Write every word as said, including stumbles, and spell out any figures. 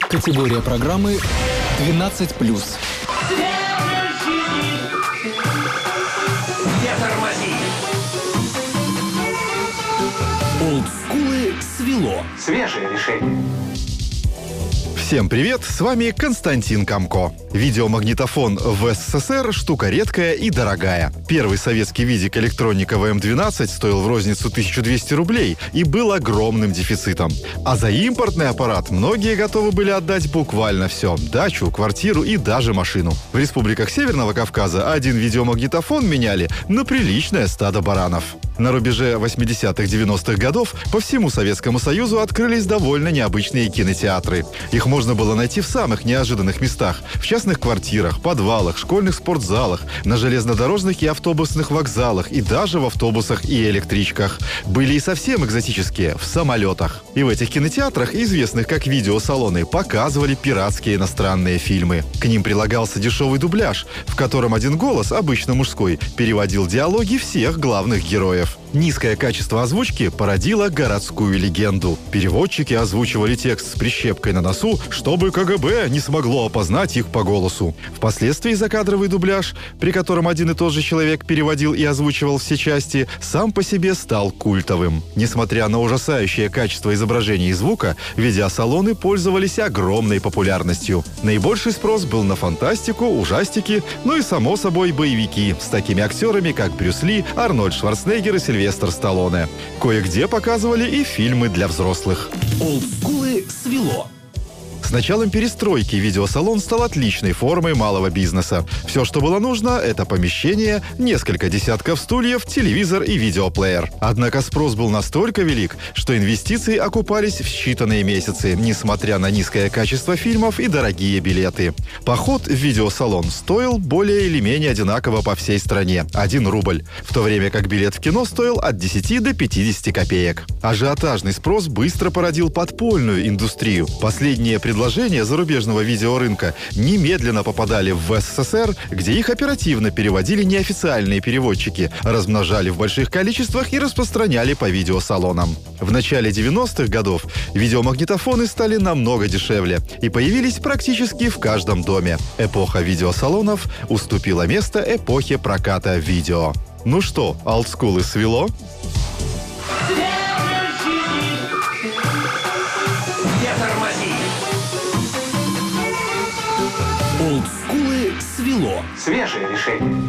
Категория программы двенадцать плюс. Не тормози! Олдскулы свело. Свежее решение. Всем привет, с вами Константин Камко. Видеомагнитофон в СССР – штука редкая и дорогая. Первый советский видик электроника вэ эм двенадцать стоил в розницу тысячу двести рублей и был огромным дефицитом. А за импортный аппарат многие готовы были отдать буквально все – дачу, квартиру и даже машину. В республиках Северного Кавказа один видеомагнитофон меняли на приличное стадо баранов. На рубеже восьмидесятых-девяностых годов по всему Советскому Союзу открылись довольно необычные кинотеатры. Их можно было найти в самых неожиданных местах – в частных квартирах, подвалах, школьных спортзалах, на железнодорожных и автобусных вокзалах и даже в автобусах и электричках. Были и совсем экзотические – в самолетах. И в этих кинотеатрах, известных как видеосалоны, показывали пиратские иностранные фильмы. К ним прилагался дешевый дубляж, в котором один голос, обычно мужской, переводил диалоги всех главных героев. Низкое качество озвучки породило городскую легенду. Переводчики озвучивали текст с прищепкой на носу, чтобы ка гэ бэ не смогло опознать их по голосу. Впоследствии закадровый дубляж, при котором один и тот же человек переводил и озвучивал все части, сам по себе стал культовым. Несмотря на ужасающее качество изображения и звука, видеосалоны пользовались огромной популярностью. Наибольший спрос был на фантастику, ужастики, ну и, само собой, боевики с такими актерами, как Брюс Ли, Арнольд Шварценеггер и Сильвестр Сталлоне. Кое-где показывали и фильмы для взрослых. Олдскулы свело. С началом перестройки видеосалон стал отличной формой малого бизнеса. Все, что было нужно, это помещение, несколько десятков стульев, телевизор и видеоплеер. Однако спрос был настолько велик, что инвестиции окупались в считанные месяцы, несмотря на низкое качество фильмов и дорогие билеты. Поход в видеосалон стоил более или менее одинаково по всей стране – один рубль, в то время как билет в кино стоил от десяти до пятидесяти копеек. Ажиотажный спрос быстро породил подпольную индустрию. Последние предложения Предложения зарубежного видеорынка немедленно попадали в эс эс эс эр, где их оперативно переводили неофициальные переводчики, размножали в больших количествах и распространяли по видеосалонам. В начале девяностых годов видеомагнитофоны стали намного дешевле и появились практически в каждом доме. Эпоха видеосалонов уступила место эпохе проката видео. Ну что, олдскулы свело? Олдскулы свело. Свежее решение.